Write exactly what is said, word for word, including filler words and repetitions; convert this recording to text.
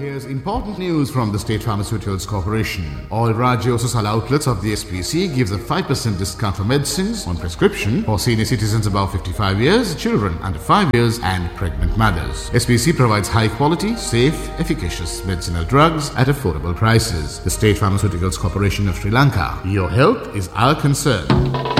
Here's important news from the State Pharmaceuticals Corporation. All Rajya Osasal outlets of the S P C gives a five percent discount for medicines on prescription for senior citizens above fifty-five years, children under five years and pregnant mothers. S P C provides high quality, safe, efficacious medicinal drugs at affordable prices. The State Pharmaceuticals Corporation of Sri Lanka. Your health is our concern.